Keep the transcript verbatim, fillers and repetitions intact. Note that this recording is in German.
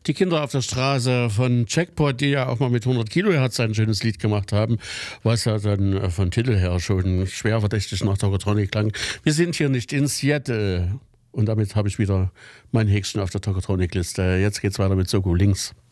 Die Kinder auf der Straße von Jackpot, die ja auch mal mit hundert Kilohertz ein schönes Lied gemacht haben, was ja dann von Titel her schon schwer verdächtig nach Tokotronic klang. Wir sind hier nicht in Seattle. Und damit habe ich wieder mein Häkchen auf der Tokotronic-Liste. Jetzt geht's weiter mit Soko links.